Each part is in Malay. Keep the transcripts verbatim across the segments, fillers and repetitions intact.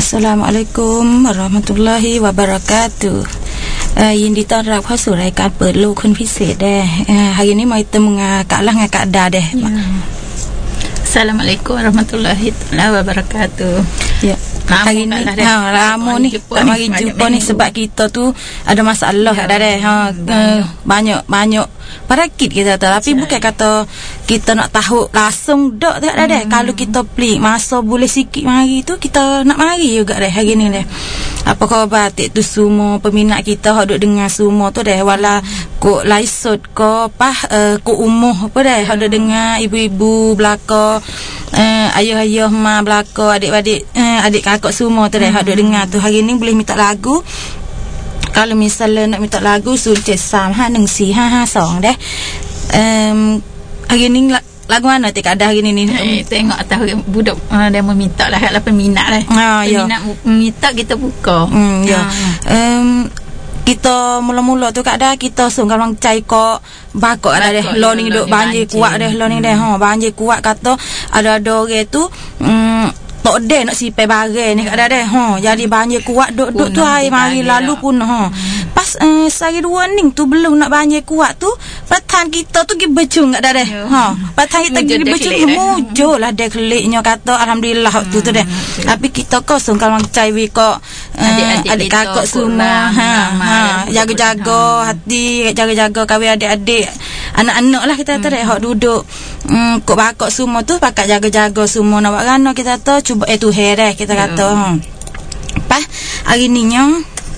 Assalamualaikum warahmatullahi wabarakatuh. Uh,ยินดีต้อนรับเข้าสู่รายการเปิดโลกคนพิเศษเด้อ uh, hari ni mai temu Kak Lah dengan Kak Da dah. Ya. Assalamualaikum warahmatullahi wabarakatuh. Ya. Hari ni ha lama ni tak mari jumpa ni sebab kita tu ada masalah Kak Da dah. Ha uh, banyak banyak parakit kita tu, tapi bukan kata kita nak tahu langsung dak tak ada. Hmm. Kalau kita pelik masa boleh sikit mari tu kita nak mari juga dah hari ni dah. Apa khabar batik tu semua peminat kita hok duk dengar semua tu dah, wala kok laisut ko apa uh, ko umuh apa dah hok duk dengar ibu-ibu belaka, uh, ayah-ayah mak belaka, adik-adik uh, adik kakak semua tu dah hok duk dengar tu. Hari ni boleh minta lagu. Kalau misalnya nak minta laguศูนย์ เจ็ด สาม ห้า หนึ่ง สี่ ห้า ห้า สอง dah. Um, hari ni lagu mana tak ada hari ni ni? Eh, tengok tahu budak uh, dia meminta lah, lah peminat lah. Ah, peminat ya. Minta kita buka. Hmm, ya. Ah. Um, kita mula-mula tu Kak Da kita sungguh orang cai kok bakok ada deh lo ni duk banjir kuat deh lo ni deh ha banjir kuat kata ada-ada orang tu um, tak ada nak sipai barang ni Kak Da deh ha jadi banjir kuat duk-duk tu air mari lalu pun ha pas uh, sehari dua ni tu belum nak banjir kuat tu patan kita tu pergi becung Kak Da deh ha patan kita pergi becung mujur lah deh keliknya kata alhamdulillah waktu tu deh tapi kita kosong kalau cai wi kok adik kakak semua ha ha jaga-jaga hati jaga-jaga kawan adik-adik anak-anak lah kita kata deh hok duduk um, kok bakok semua tu pakat jaga-jaga semua nak buat rana kita kata cuba eh tu hereh kita kata ha pas hari ni nya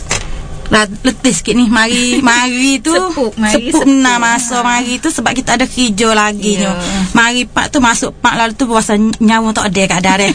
letih sikit ni mari mari tu sepuk mari sepuk na masa mari tu sebab kita ada kerja lagi nya mari pak tu masuk pak lalu tu berasa nyawa tak ada Kak Da deh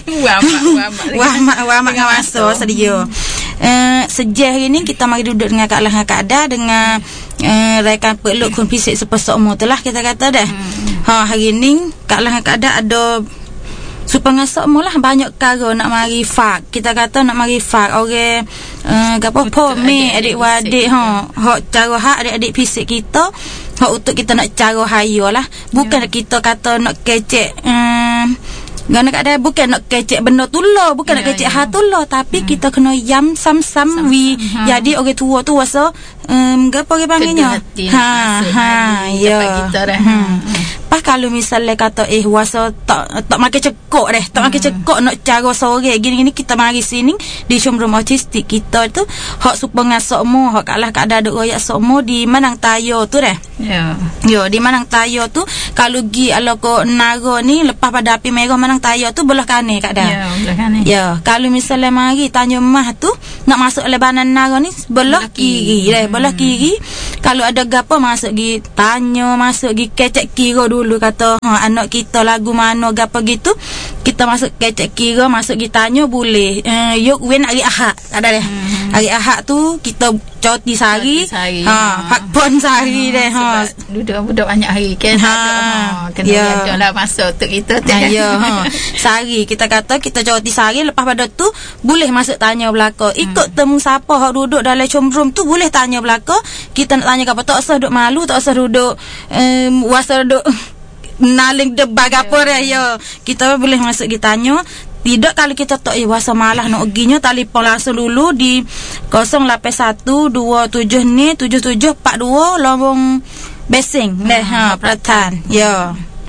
wah mak wah mak dengan masa sedia. Uh, sejak hari ni kita mari duduk dengan Kak Lah dengan Kak Da dengan uh, rekan peluk kun pisik sepesok mu tu lah kita kata dah. Hmm. Ha hari ni Kak Lah dengan Kak Da ada supaya ngasak mu lah banyak perkara nak mari fak. Kita kata nak mari fak orang uh, gapo pome adik-adik ha hak cara hak adik-adik pisik kita hak untuk kita nak cara hayo lah. Bukan ya. Kita kata nak kecek um, Gana Kak Da bukan nak kecek benda tu lah, bukan ya, nak kecek ya. Hal tu lah, tapi hmm. kita kena yam sam-sam wi. Hmm. Jadi orang tua tu rasa um, apa orang panggilnya? Ha ha ya. Hmm. Pas kalau misalnya kata eh wasa tak tak makan cekok deh, tak makan hmm. cekok nak cara sore gini-gini kita mari sini di Showroom Autistik kita tu hak supaya ngasak mu, hak Kak Lah Kak Da duk royak sok mu di Manang Tayo tu deh. Ya. Yo di Manang Tayo tu kalau gi ala ko naga ni lepas pada api merah Manang Tayo tu belah kanan Kak Da. Ya, belah kanan. Ya, kalau misalnya mari tanya mah tu nak masuk lebanan naga ni belah kiri deh, belah kiri. Kalau ada gapo masuk gi tanya, masuk gi kecek kira dulu kata ha anak kita lagu mana gapo gitu. Kita masuk kecek kira, masuk gi tanya boleh. Uh, yuk wen hari Ahad ada deh. Hmm. Hari Ahad tu kita cuti sehari. Ha, hak pon sehari deh ha. Duduk budak banyak hari kan. Ha, ha kena ya. Ada lah masa untuk kita tu. Ha, ya ha. Sehari kita kata kita cuti sehari lepas pada tu boleh masuk tanya belaka. Ikut hmm. temu siapa hak duduk dalam showroom tu boleh tanya belaka. Kita nak tanya apa tak usah duduk malu, tak usah duduk um, wasa duduk naling debat apa dah ya. Kita boleh masuk kita tanya. Tidak kalau kita tak eh wasa malah nak ginya telefon langsung dulu di kosong lapan satu dua tujuh ni tujuh tujuh empat dua lorong Besing dah ha peratan ya.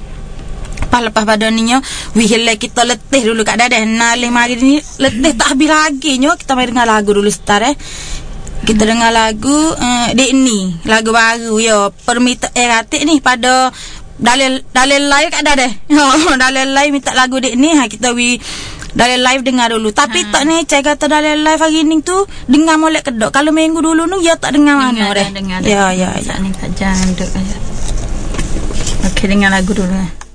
Pas lepas pada ni nya wihile kita letih dulu Kak Da dah naling mari ni letih tak habis lagi nya kita mari dengar lagu dulu sebentar eh. Kita hmm. dengar lagu uh, dek ni lagu baru ya permintaan eratik ni pada dalil dalil live Kak Da deh. Ha dalil live minta lagu dek ni ha kita wi dalil live dengar dulu. Tapi ha. Tak ni cak kata dalil live hari ni tu dengar molek kedok. Kalau minggu dulu nu ya tak dengar mana deh. Ya ya ya. Sat ni tak jangan duk. Okey dengar lagu dulu.